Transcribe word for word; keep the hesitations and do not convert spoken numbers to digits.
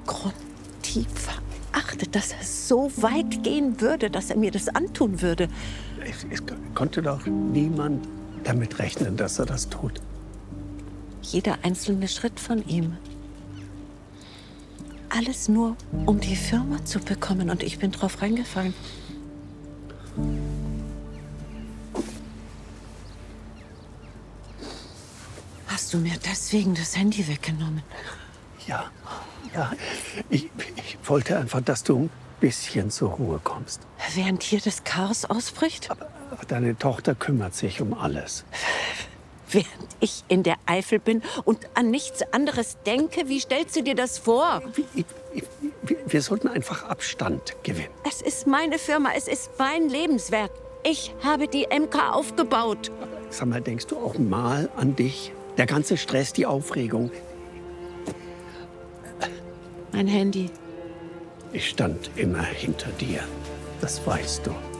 abgrundtief verachtet, dass er so weit gehen würde, dass er mir das antun würde. Es, es konnte doch niemand damit rechnen, dass er das tut. Jeder einzelne Schritt von ihm. Alles nur, um die Firma zu bekommen. Und ich bin drauf reingefallen. Hast du mir deswegen das Handy weggenommen? Ja, ja. Ich, ich wollte einfach, dass du ein bisschen zur Ruhe kommst. Während hier das Chaos ausbricht? Aber, aber deine Tochter kümmert sich um alles. Während ich in der Eifel bin und an nichts anderes denke? Wie stellst du dir das vor? Wir, wir, wir sollten einfach Abstand gewinnen. Es ist meine Firma, es ist mein Lebenswerk. Ich habe die M K aufgebaut. Sag mal, denkst du auch mal an dich? Der ganze Stress, die Aufregung. Mein Handy. Ich stand immer hinter dir. Das weißt du.